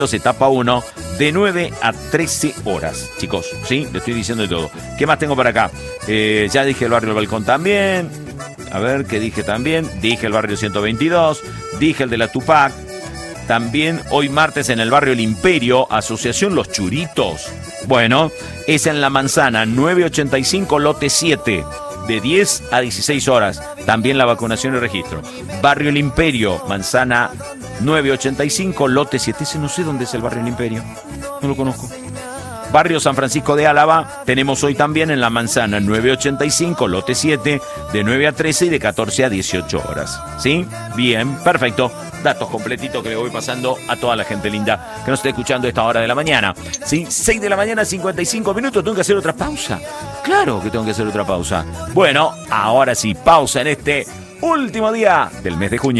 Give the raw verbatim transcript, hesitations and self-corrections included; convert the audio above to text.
etapa uno, de nueve a trece horas, chicos, ¿sí? Le estoy diciendo de todo. ¿Qué más tengo para acá? Eh, ya dije el barrio del Balcón también. A ver, ¿qué dije también? Dije el barrio ciento veintidós, dije el de la Tupac. También hoy martes en el barrio El Imperio, Asociación Los Churitos. Bueno, es en La Manzana, nueve ochenta y cinco, lote siete, de diez a dieciséis horas. También la vacunación y registro. Barrio El Imperio, Manzana nueve ochenta y cinco, lote siete. Ese no sé dónde es el barrio El Imperio. No lo conozco. Barrio San Francisco de Álava, tenemos hoy también en La Manzana, nueve ochenta y cinco, lote siete, de nueve a trece y de catorce a dieciocho horas. ¿Sí? Bien, perfecto. Datos completitos que le voy pasando a toda la gente linda que nos está escuchando a esta hora de la mañana. ¿Sí? seis de la mañana, cincuenta y cinco minutos. ¿Tengo que hacer otra pausa? Claro que tengo que hacer otra pausa. Bueno, ahora sí, pausa en este último día del mes de junio.